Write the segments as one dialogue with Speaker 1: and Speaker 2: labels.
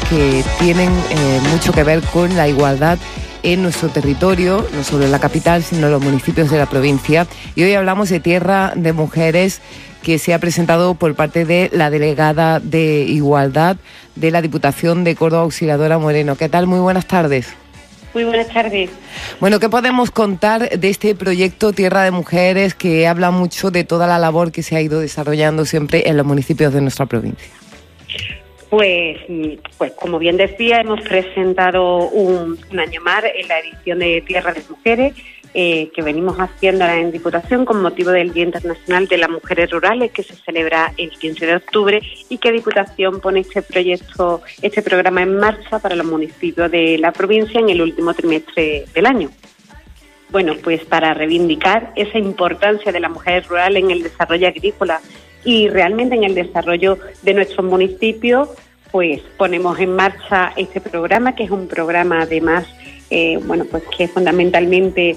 Speaker 1: que tienen mucho que ver con la igualdad en nuestro territorio, no solo en la capital, sino en los municipios de la provincia. Y hoy hablamos de Tierra de Mujeres, que se ha presentado por parte de la delegada de Igualdad de la Diputación de Córdoba, Auxiliadora Moreno. ¿Qué tal? Muy buenas tardes.
Speaker 2: Muy buenas tardes.
Speaker 1: Bueno, ¿qué podemos contar de este proyecto Tierra de Mujeres, que habla mucho de toda la labor que se ha ido desarrollando siempre en los municipios de nuestra provincia?
Speaker 2: Pues como bien decía, hemos presentado un año más en la edición de Tierra de Mujeres, que venimos haciendo en Diputación con motivo del Día Internacional de las Mujeres Rurales, que se celebra el 15 de octubre, y que Diputación pone este programa en marcha para los municipios de la provincia en el último trimestre del año. Bueno, pues para reivindicar esa importancia de las mujeres rurales en el desarrollo agrícola y realmente en el desarrollo de nuestros municipios, pues ponemos en marcha este programa, que es un programa además, pues que es fundamentalmente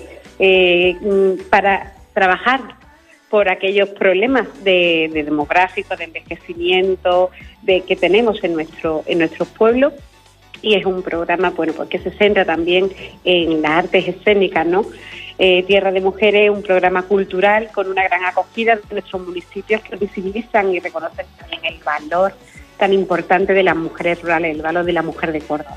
Speaker 2: para trabajar por aquellos problemas de demográficos, de envejecimiento que tenemos en nuestros pueblos. Y es un programa, pues que se centra también en las artes escénicas, ¿no? Tierra de Mujeres es un programa cultural con una gran acogida de nuestros municipios, que visibilizan y reconocen también el valor tan importante de las mujeres rurales, el valor de la mujer de Córdoba.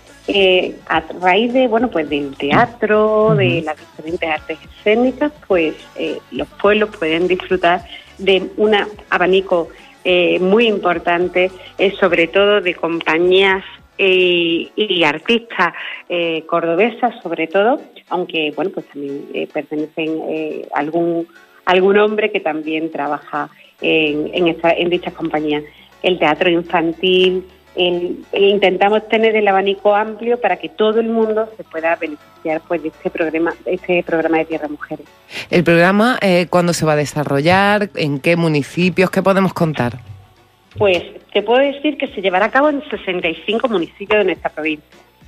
Speaker 2: A raíz de, del teatro, de las diferentes artes escénicas, pues los pueblos pueden disfrutar de un abanico muy importante, sobre todo de compañías y artistas cordobesas, sobre todo, aunque pues también pertenecen algún hombre que también trabaja en dichas compañías. El teatro infantil, intentamos tener el abanico amplio para que todo el mundo se pueda beneficiar pues de este programa de Tierra Mujeres.
Speaker 1: ¿El programa cuándo se va a desarrollar? ¿En qué municipios? ¿Qué podemos contar?
Speaker 2: Pues te puedo decir que se llevará a cabo en 65 municipios de nuestra provincia.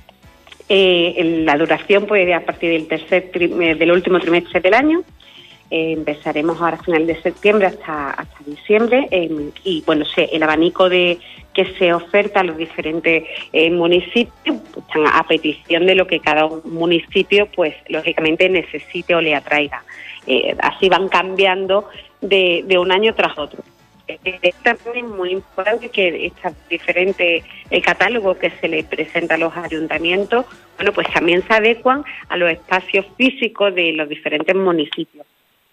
Speaker 2: La duración puede a partir del último trimestre del año. Empezaremos ahora a final de septiembre hasta diciembre. El abanico que se oferta a los diferentes municipios están a petición de lo que cada municipio, pues lógicamente necesite o le atraiga. Así van cambiando de un año tras otro. También es muy importante que estos diferentes catálogos que se le presenta a los ayuntamientos, pues también se adecuan a los espacios físicos de los diferentes municipios.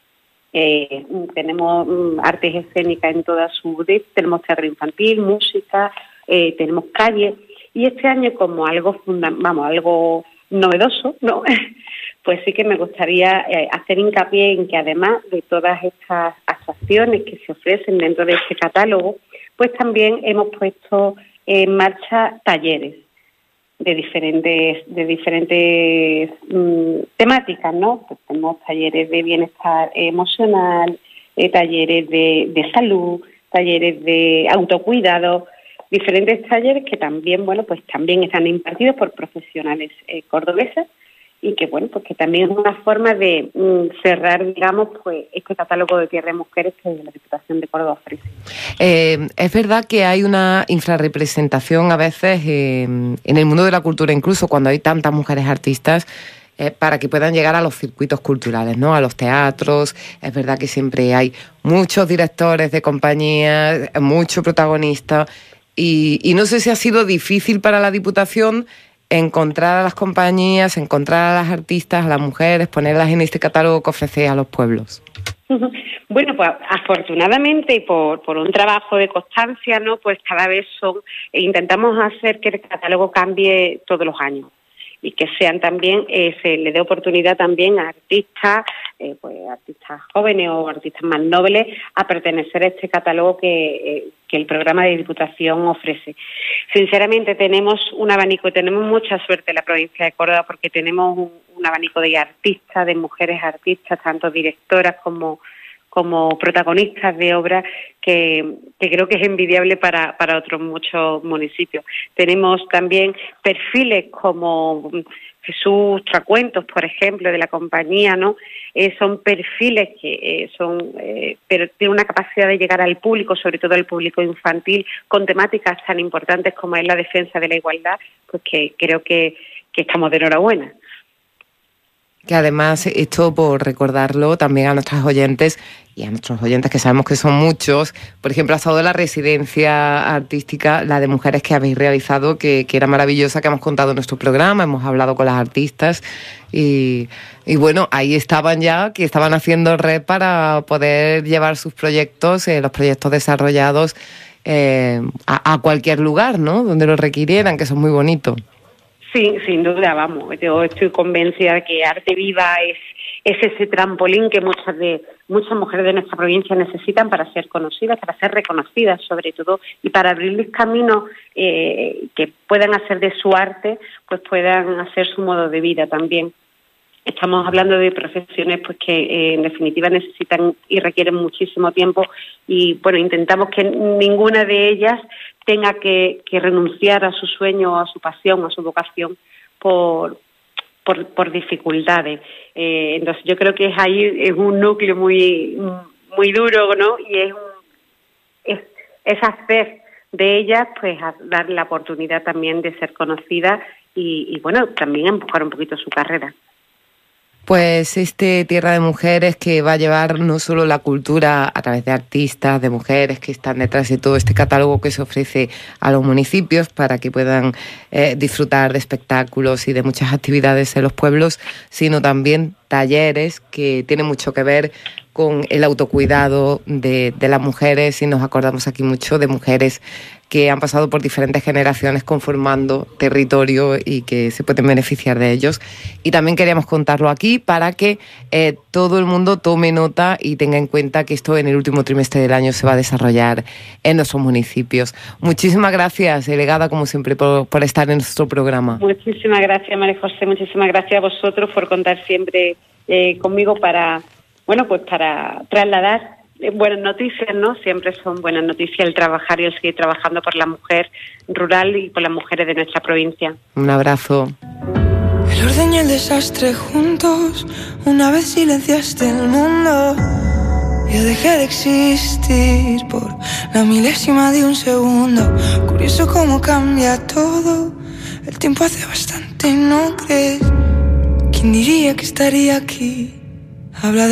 Speaker 2: Tenemos artes escénicas en toda su tenemos teatro infantil, música, tenemos calles, y este año, como algo novedoso, ¿no? Pues sí que me gustaría hacer hincapié en que además de todas estas actuaciones que se ofrecen dentro de este catálogo, pues también hemos puesto en marcha talleres de diferentes temáticas, ¿no? Pues tenemos talleres de bienestar emocional, talleres de salud, talleres de autocuidado, diferentes talleres que también, también están impartidos por profesionales cordobeses, y que que también es una forma de cerrar, este catálogo de Tierra de Mujeres que la Diputación de Córdoba ofrece.
Speaker 1: Es verdad que hay una infrarrepresentación a veces en el mundo de la cultura, incluso cuando hay tantas mujeres artistas, para que puedan llegar a los circuitos culturales, ¿no? A los teatros. Es verdad que siempre hay muchos directores de compañías, muchos protagonistas, y no sé si ha sido difícil para la Diputación encontrar a las compañías, encontrar a las artistas, a las mujeres, ponerlas en este catálogo que ofrece a los pueblos.
Speaker 2: Bueno, pues afortunadamente y por un trabajo de constancia, ¿no? Pues cada vez intentamos hacer que el catálogo cambie todos los años, y que sean también, se le dé oportunidad también a artistas, artistas jóvenes o artistas más nobles, a pertenecer a este catálogo que el programa de Diputación ofrece. Sinceramente tenemos un abanico, y tenemos mucha suerte en la provincia de Córdoba, porque tenemos un abanico de artistas, de mujeres artistas, tanto directoras como protagonistas de obras, que creo que es envidiable para otros muchos municipios. Tenemos también perfiles como Jesús Tracuentos, por ejemplo, de la compañía, ¿no? Son perfiles que pero tienen una capacidad de llegar al público, sobre todo al público infantil, con temáticas tan importantes como es la defensa de la igualdad, pues que creo que estamos de enhorabuena.
Speaker 1: Que además, esto por recordarlo también a nuestras oyentes y a nuestros oyentes, que sabemos que son muchos, por ejemplo, ha estado la residencia artística, la de mujeres que habéis realizado, que era maravillosa, que hemos contado en nuestro programa, hemos hablado con las artistas y bueno, ahí estaban ya, que estaban haciendo red para poder llevar sus proyectos, los proyectos desarrollados a cualquier lugar, ¿no?, donde los requirieran, que son muy bonitos.
Speaker 2: Sí, sin duda, vamos. Yo estoy convencida de que Arte Viva es ese trampolín que muchas mujeres de nuestra provincia necesitan para ser conocidas, para ser reconocidas sobre todo, y para abrirles caminos que puedan hacer de su arte, pues puedan hacer su modo de vida también. Estamos hablando de profesiones pues que en definitiva necesitan y requieren muchísimo tiempo y bueno, intentamos que ninguna de ellas tenga que renunciar a su sueño, a su pasión, a su vocación por dificultades. Entonces yo creo que es un núcleo muy duro, ¿no? Y es hacer de ellas pues a dar la oportunidad también de ser conocidas y bueno, también empujar un poquito su carrera.
Speaker 1: Pues Tierra de Mujeres, que va a llevar no solo la cultura a través de artistas, de mujeres que están detrás de todo este catálogo que se ofrece a los municipios para que puedan disfrutar de espectáculos y de muchas actividades en los pueblos, sino también talleres que tienen mucho que ver con el autocuidado de las mujeres, y nos acordamos aquí mucho de mujeres que han pasado por diferentes generaciones conformando territorio y que se pueden beneficiar de ellos. Y también queríamos contarlo aquí para que todo el mundo tome nota y tenga en cuenta que esto en el último trimestre del año se va a desarrollar en nuestros municipios. Muchísimas gracias, delegada, como siempre, por estar en nuestro programa.
Speaker 2: Muchísimas gracias, María José, muchísimas gracias a vosotros por contar siempre conmigo para trasladar buenas noticias, ¿no? Siempre son buenas noticias el trabajar y el seguir trabajando por la mujer rural y por las mujeres de nuestra provincia.
Speaker 1: Un abrazo.
Speaker 3: El orden y el desastre juntos, una vez silenciaste el mundo. Yo dejé de existir por la milésima de un segundo. Curioso cómo cambia todo. El tiempo hace bastante, ¿no crees? ¿Quién diría que estaría aquí? Habla de